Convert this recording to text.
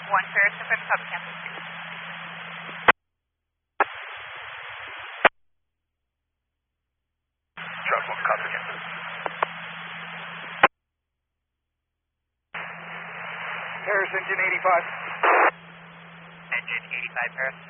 1 Paris, affirm, copy, cancel. Drop 1, copy, cancel. Paris, engine 85. Engine 85, Paris.